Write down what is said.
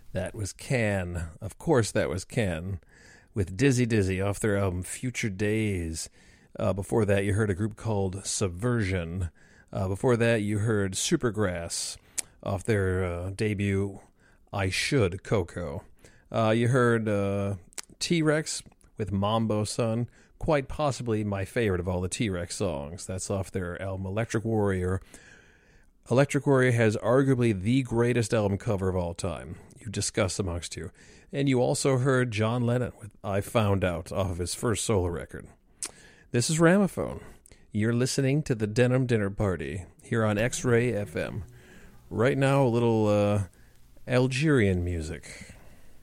That was Can. Of course, that was Can. With Dizzy Dizzy off their album Future Days. Before that, you heard a group called Subversion. Before that, you heard Supergrass off their debut I Should Coco. You heard T-Rex with Mambo Son. Quite possibly my favorite of all the T-Rex songs. That's off their album Electric Warrior. Electric Warrior has arguably the greatest album cover of all time. You discuss amongst you. And you also heard John Lennon with I Found Out off of his first solo record. This is Ramaphone. You're listening to the Denim Dinner Party here on X-Ray FM. Right now, a little Algerian music.